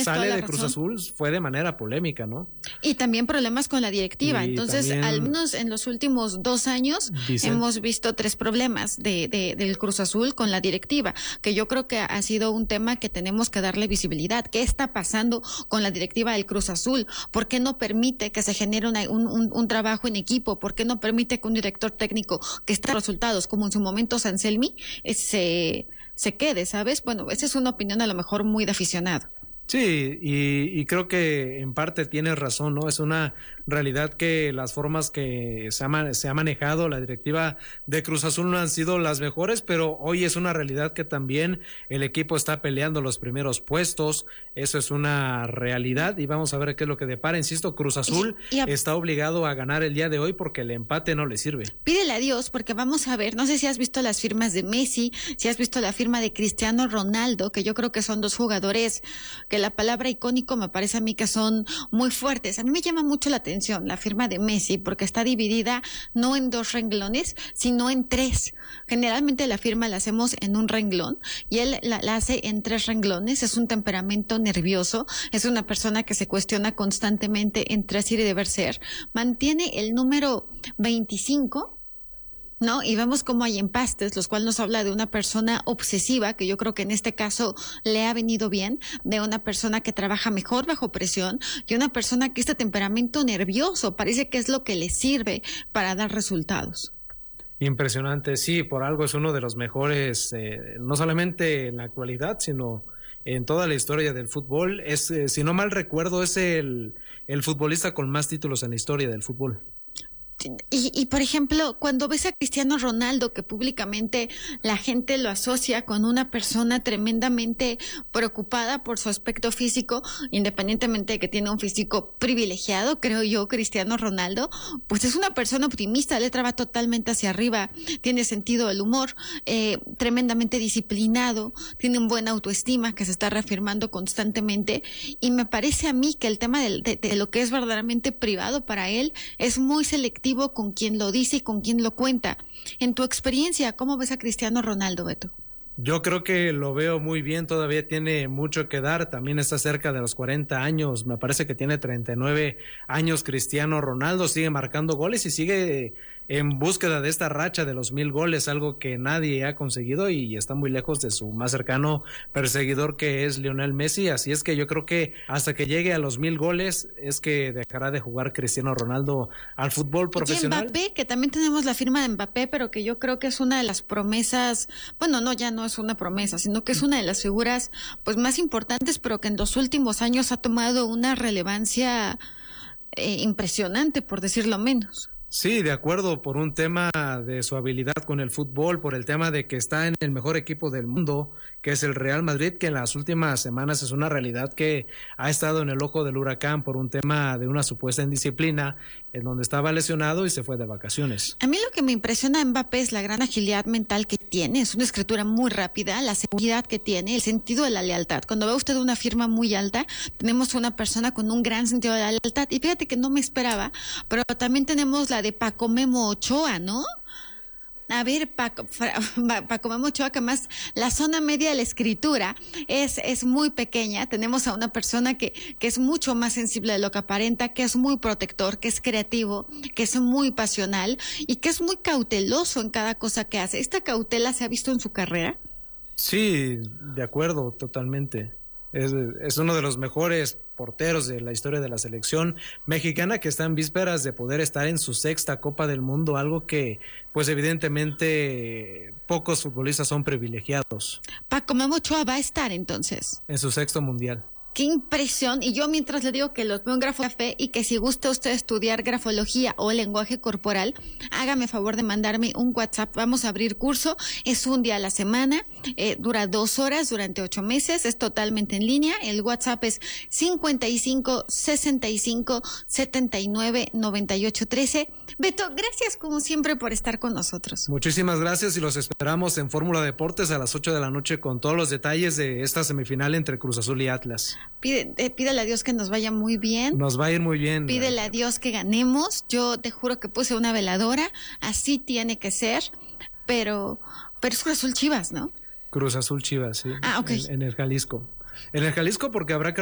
sale de Cruz Azul fue de manera polémica, ¿no? Y también problemas con la directiva. Entonces, también, al menos en los últimos 2 años, hemos visto 3 problemas del Cruz Azul con la directiva, que yo creo que ha sido un tema que tenemos que darle visibilidad. ¿Qué está pasando con la directiva del Cruz Azul? ¿Por qué no permite que se genere un trabajo en equipo? ¿Por qué no permite que un director técnico que está resultados, como en su momento Sanselmi, se quede, ¿sabes? Bueno, esa es una opinión a lo mejor muy de aficionado. Sí, y creo que en parte tienes razón, ¿no? Es una realidad que las formas que se ha manejado la directiva de Cruz Azul no han sido las mejores, pero hoy es una realidad que también el equipo está peleando los primeros puestos. Eso es una realidad y vamos a ver qué es lo que depara. Insisto, Cruz Azul está obligado a ganar el día de hoy porque el empate no le sirve. Pídele a Dios, porque vamos a ver, no sé si has visto las firmas de Messi, si has visto la firma de Cristiano Ronaldo, que yo creo que son 2 jugadores que la palabra icónico me parece a mí que son muy fuertes. A mí me llama mucho la atención la firma de Messi porque está dividida no en 2 renglones, sino en 3. Generalmente la firma la hacemos en un renglón y él la hace en 3 renglones. Es un temperamento nervioso, es una persona que se cuestiona constantemente entre ser y deber ser. Mantiene el número 25, ¿no? Y vemos cómo hay empastes, los cuales nos habla de una persona obsesiva, que yo creo que en este caso le ha venido bien, de una persona que trabaja mejor bajo presión y una persona que este temperamento nervioso parece que es lo que le sirve para dar resultados. Impresionante, sí, por algo es uno de los mejores, no solamente en la actualidad, sino en toda la historia del fútbol. Es, si no mal recuerdo, es el futbolista con más títulos en la historia del fútbol. Y por ejemplo, cuando ves a Cristiano Ronaldo, que públicamente la gente lo asocia con una persona tremendamente preocupada por su aspecto físico, independientemente de que tiene un físico privilegiado, creo yo, Cristiano Ronaldo, pues es una persona optimista, letra va totalmente hacia arriba, tiene sentido del humor, tremendamente disciplinado, tiene un buena autoestima que se está reafirmando constantemente, y me parece a mí que el tema de lo que es verdaderamente privado para él es muy selectivo con quien lo dice y con quien lo cuenta. En tu experiencia, ¿cómo ves a Cristiano Ronaldo, Beto? Yo creo que lo veo muy bien, todavía tiene mucho que dar, también está cerca de los 40 años, me parece que tiene 39 años Cristiano Ronaldo, sigue marcando goles y sigue en búsqueda de esta racha de los 1000 goles, algo que nadie ha conseguido y está muy lejos de su más cercano perseguidor que es Lionel Messi, así es que yo creo que hasta que llegue a los 1000 goles es que dejará de jugar Cristiano Ronaldo al fútbol profesional. Y Mbappé, que también tenemos la firma de Mbappé, pero que yo creo que es una de las promesas, bueno, no, ya no es una promesa, sino que es una de las figuras pues más importantes, pero que en los últimos años ha tomado una relevancia impresionante, por decirlo menos. Sí, de acuerdo, por un tema de su habilidad con el fútbol, por el tema de que está en el mejor equipo del mundo, que es el Real Madrid, que en las últimas semanas es una realidad que ha estado en el ojo del huracán por un tema de una supuesta indisciplina, en donde estaba lesionado y se fue de vacaciones. A mí lo que me impresiona de Mbappé es la gran agilidad mental que tiene, es una escritura muy rápida, la seguridad que tiene, el sentido de la lealtad. Cuando ve usted una firma muy alta, tenemos una persona con un gran sentido de la lealtad, y fíjate que no me esperaba, pero también tenemos la de Paco Memo Ochoa, ¿no? A ver, Paco Memo Ochoa, que más la zona media de la escritura es muy pequeña. Tenemos a una persona que es mucho más sensible de lo que aparenta, que es muy protector, que es creativo, que es muy pasional y que es muy cauteloso en cada cosa que hace. ¿Esta cautela se ha visto en su carrera? Sí, de acuerdo, totalmente. Es uno de los mejores porteros de la historia de la selección mexicana, que está en vísperas de poder estar en su 6ª Copa del Mundo, algo que pues evidentemente pocos futbolistas son privilegiados. Paco Memo Ochoa va a estar entonces En su 6º mundial. Qué impresión. Y yo mientras le digo que los veo en grafografía y que si gusta usted estudiar grafología o lenguaje corporal, hágame favor de mandarme un WhatsApp. Vamos a abrir curso. Es un día a la semana. Dura 2 horas durante 8 meses. Es totalmente en línea. El WhatsApp es 55 65 79 98 13. Beto, gracias como siempre por estar con nosotros. Muchísimas gracias y los esperamos en Fórmula Deportes a las 8 de la noche con todos los detalles de esta semifinal entre Cruz Azul y Atlas. Pídele a Dios que nos vaya muy bien. Nos va a ir muy bien. Pídele a Dios que ganemos. Yo te juro que puse una veladora. Así tiene que ser. Pero es Cruz Azul Chivas, ¿no? Cruz Azul Chivas, sí. Ah, ok. En el Jalisco. En el Jalisco porque habrá que